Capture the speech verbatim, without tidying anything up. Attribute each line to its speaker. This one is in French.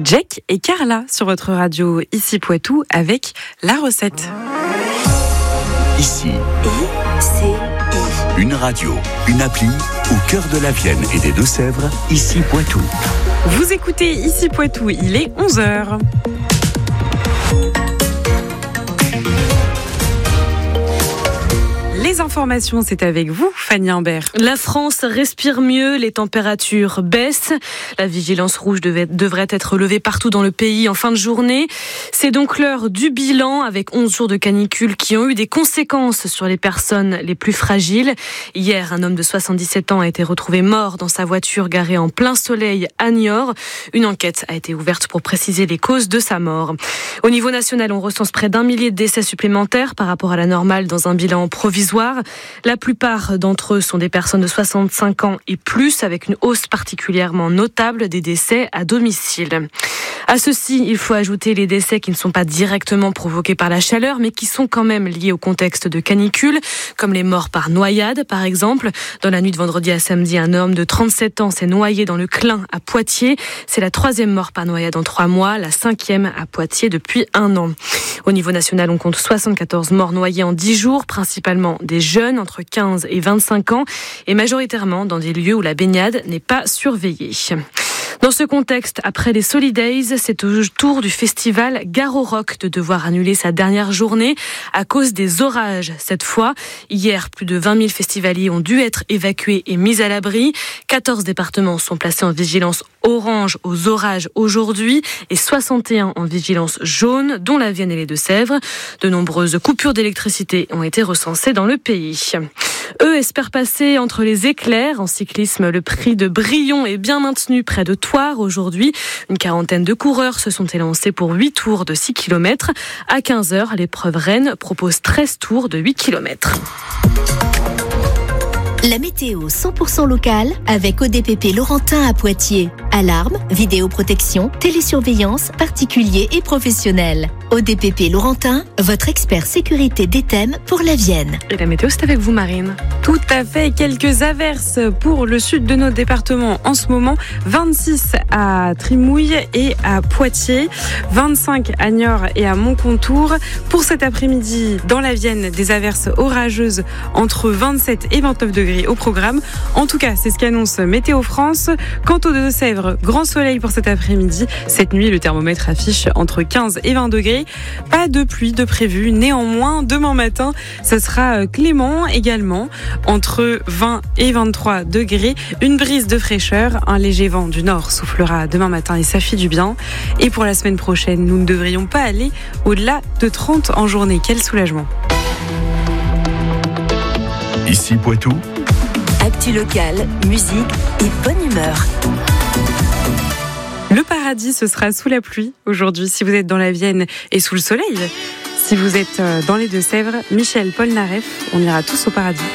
Speaker 1: Jack et Carla sur votre radio Ici Poitou avec la recette.
Speaker 2: Ici,
Speaker 3: I C I.
Speaker 2: Une radio, une appli au cœur de la Vienne et des Deux-Sèvres, Ici Poitou.
Speaker 1: Vous écoutez Ici Poitou, il est onze heures. Les informations, c'est avec vous, Fanny Imbert.
Speaker 4: La France respire mieux, les températures baissent. La vigilance rouge devait, devrait être levée partout dans le pays en fin de journée. C'est donc l'heure du bilan, avec onze jours de canicule qui ont eu des conséquences sur les personnes les plus fragiles. Hier, un homme de soixante-dix-sept ans a été retrouvé mort dans sa voiture garée en plein soleil à Niort. Une enquête a été ouverte pour préciser les causes de sa mort. Au niveau national, on recense près d'un millier de décès supplémentaires par rapport à la normale dans un bilan provisoire. La plupart d'entre eux sont des personnes de soixante-cinq ans et plus, avec une hausse particulièrement notable des décès à domicile. À ceci, il faut ajouter les décès qui ne sont pas directement provoqués par la chaleur, mais qui sont quand même liés au contexte de canicule, comme les morts par noyade, par exemple. Dans la nuit de vendredi à samedi, un homme de trente-sept ans s'est noyé dans le Clin à Poitiers. C'est la troisième mort par noyade en trois mois, la cinquième à Poitiers depuis un an. Au niveau national, on compte soixante-quatorze morts noyés en dix jours, principalement des jeunes entre quinze et vingt-cinq ans, et majoritairement dans des lieux où la baignade n'est pas surveillée. Dans ce contexte, après les Solidays, c'est au tour du festival Garo Rock de devoir annuler sa dernière journée à cause des orages. Cette fois, hier, plus de vingt mille festivaliers ont dû être évacués et mis à l'abri. quatorze départements sont placés en vigilance orange aux orages aujourd'hui et soixante et un en vigilance jaune, dont la Vienne et les Deux-Sèvres. De nombreuses coupures d'électricité ont été recensées dans le pays. Eux espèrent passer entre les éclairs. En cyclisme, le prix de Brion est bien maintenu près de Thouars aujourd'hui. Une quarantaine de coureurs se sont élancés pour huit tours de six kilomètres. À quinze heures, l'épreuve Rennes propose treize tours de huit kilomètres.
Speaker 3: La météo cent pour cent locale avec O D P P Laurentin à Poitiers. Alarme, vidéoprotection, télésurveillance, particuliers et professionnels. O D P P Laurentin, votre expert sécurité des thèmes pour la Vienne.
Speaker 1: Et la météo, c'est avec vous, Marine. Tout à fait, quelques averses pour le sud de notre département en ce moment. vingt-six à Trimouille et à Poitiers, vingt-cinq à Niort et à Montcontour. Pour cet après-midi, dans la Vienne, des averses orageuses entre vingt-sept et vingt-neuf degrés au programme. En tout cas, c'est ce qu'annonce Météo France. Quant aux Deux-Sèvres, grand soleil pour cet après-midi. Cette nuit, le thermomètre affiche entre quinze et vingt degrés. Pas de pluie de prévu. Néanmoins, demain matin, ça sera clément également, entre vingt et vingt-trois degrés. Une brise de fraîcheur, un léger vent du nord soufflera demain matin et ça fait du bien. Et pour la semaine prochaine, nous ne devrions pas aller au-delà de trente en journée. Quel soulagement!
Speaker 2: Ici Poitou.
Speaker 3: Actu locale, musique et bonne humeur.
Speaker 1: Le paradis, ce sera sous la pluie aujourd'hui, si vous êtes dans la Vienne et sous le soleil. Si vous êtes dans les Deux-Sèvres, Michel Polnareff, on ira tous au paradis.